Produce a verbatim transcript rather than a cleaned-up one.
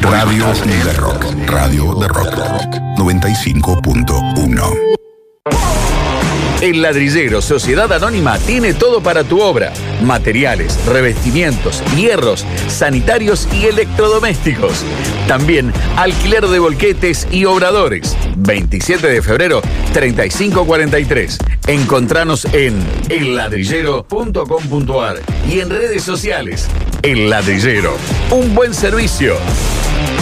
Radio de Rock. Radio de Rock. noventa y cinco punto uno. El Ladrillero Sociedad Anónima tiene todo para tu obra: materiales, revestimientos, hierros, sanitarios y electrodomésticos. También alquiler de volquetes y obradores. veintisiete de febrero, treinta y cinco cuarenta y tres. Encontranos en el ladrillero punto com punto ar y en redes sociales. El Ladrillero, un buen servicio.